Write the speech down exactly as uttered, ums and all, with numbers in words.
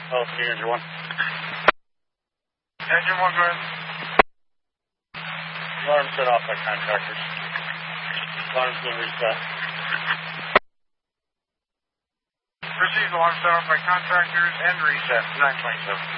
Oh, New Engine one. Engine one, go ahead. Alarm set off by contractors. Alarm's been reset. Proceed, alarm set off by contractors and reset, nine twenty-seven.